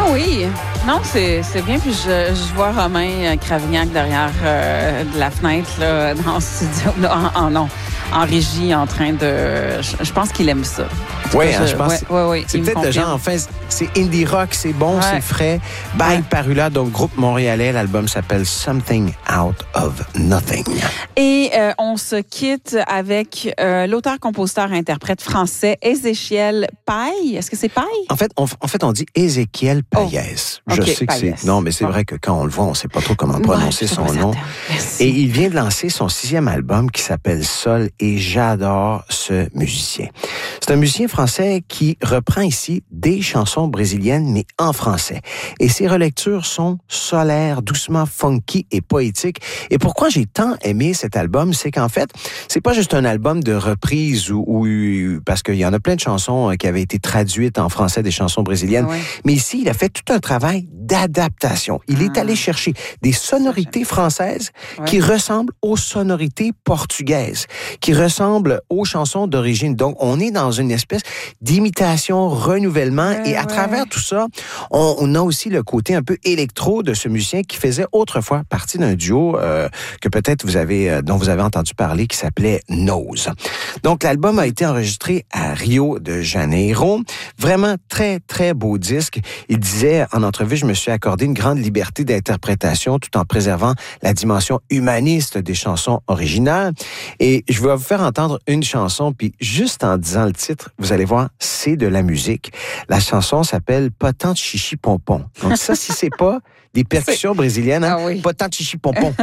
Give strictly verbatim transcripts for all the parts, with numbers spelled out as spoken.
Ah oui, non, c'est, c'est bien. Puis je, je vois Romain Cravignac derrière euh, de la fenêtre là, dans le studio, là, en, en, non, en régie, en train de... Je, je pense qu'il aime ça. Oui, je, hein, je pense ouais, que ouais, ouais, c'est peut-être le genre, enfin, c'est indie rock, c'est bon, ouais. c'est frais. By ouais. Parula, donc groupe montréalais, l'album s'appelle Something Out of Nothing. Et euh, on se quitte avec euh, l'auteur-compositeur-interprète français Ézéchiel Paille. Est-ce que c'est Paille? En fait, on, en fait, on dit Ézéchiel Payès. Oh, Je okay, sais que Payès. c'est... Non, mais c'est bon. Vrai que quand on le voit, on ne sait pas trop comment prononcer ouais, son nom. Merci. Et il vient de lancer son sixième album qui s'appelle Sol et j'adore ce musicien. C'est un musicien français qui reprend ici des chansons brésiliennes, mais en français. Et ses relectures sont solaires, doucement funky et poétiques. Et pourquoi j'ai tant aimé cet album, c'est qu'en fait, c'est pas juste un album de reprise ou, ou parce qu'il y en a plein de chansons qui avaient été traduites en français, des chansons brésiliennes. Ouais. Mais ici, il a fait tout un travail d'adaptation. Il ah. est allé chercher des sonorités françaises ouais. qui ressemblent aux sonorités portugaises, qui ressemblent aux chansons d'origine. Donc, on est dans une espèce d'imitation, renouvellement. Ouais, et à ouais. travers tout ça, on, on a aussi le côté un peu électro de ce musicien qui faisait autrefois partie d'un duo euh, que peut-être vous avez, euh, dont vous avez entendu parler, qui s'appelait Nose. Donc, l'album a été enregistré à Rio de Janeiro. Vraiment très, très beau disque. Il disait en entrevue, je me suis accordé une grande liberté d'interprétation tout en préservant la dimension humaniste des chansons originales. Et je vais vous faire entendre une chanson, puis juste en disant le titre, vous allez voir, c'est de la musique. La chanson s'appelle Pas tant de chichi pompon. Donc ça, si c'est pas des percussions brésiliennes, hein? Ah oui. Pas tant de chichi pompon.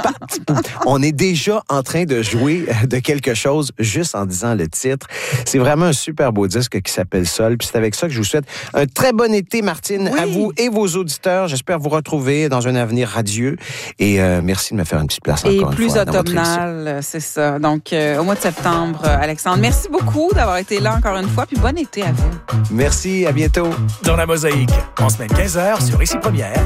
On est déjà en train de jouer de quelque chose juste en disant le titre. C'est vraiment un super beau disque qui s'appelle Sol. Puis c'est avec ça que je vous souhaite un très bon été, Martine, oui. à vous et vos auditeurs. J'espère vous retrouver dans un avenir radieux. Et euh, merci de me faire une petite place et encore une fois. Et plus automnal, c'est ça. Donc, euh, au mois de septembre, Alexandre, merci beaucoup d'avoir été là encore une fois. Puis bon été à vous. Merci, à bientôt. Dans la Mosaïque, en semaine quinze heures sur Ici Première.